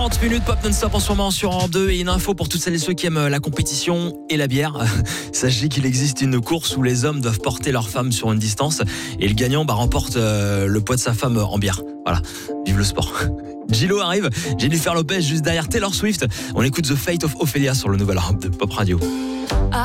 30 minutes pop non-stop en ce moment sur Europe 2 et une info pour toutes celles et ceux qui aiment la compétition et la bière. Sachez qu'il existe une course où les hommes doivent porter leur femme sur une distance et le gagnant remporte le poids de sa femme en bière. Voilà, vive le sport. Gillo arrive, Jennifer Lopez juste derrière Taylor Swift. On écoute The Fate of Ophelia sur le nouvel album de Pop Radio.